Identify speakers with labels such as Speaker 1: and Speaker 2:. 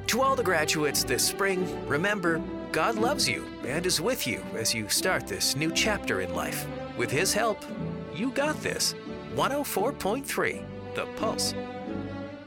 Speaker 1: To all the graduates this spring, remember, God loves you and is with you as you start this new chapter in life. With His help, you got this. 104.3, The Pulse.